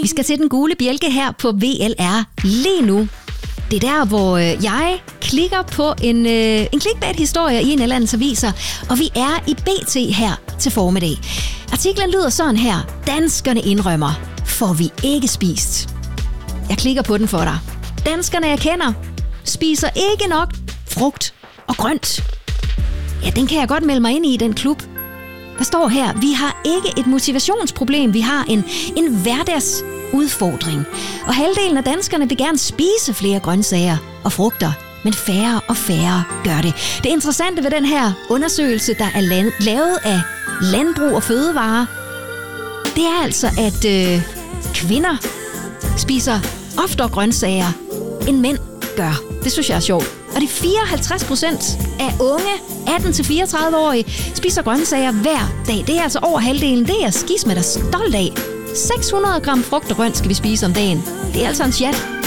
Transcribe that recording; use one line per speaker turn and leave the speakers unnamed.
Vi skal til den gule bjælke her på VLR lige nu. Det er der, hvor jeg klikker på en clickbait-historie i en af landets aviser, og vi er i BT her til formiddag. Artiklen lyder sådan her. Danskerne indrømmer, får vi ikke spist. Jeg klikker på den for dig. Danskerne, jeg kender, spiser ikke nok frugt og grønt. Ja, den kan jeg godt melde mig ind i den klub. Der står her, vi har ikke et motivationsproblem, vi har en hverdagsudfordring. Og halvdelen af danskerne vil gerne spise flere grøntsager og frugter, men færre og færre gør det. Det interessante ved den her undersøgelse, der er lavet af Landbrug og Fødevare, det er altså, at kvinder spiser oftere grøntsager, end mænd gør. Det synes jeg er sjovt. Og de 54% af unge 18-34-årige spiser grøntsager hver dag. Det er altså over halvdelen. Det er skisme, der stolt af. 600 gram frugt og grønt skal vi spise om dagen. Det er altså en chat.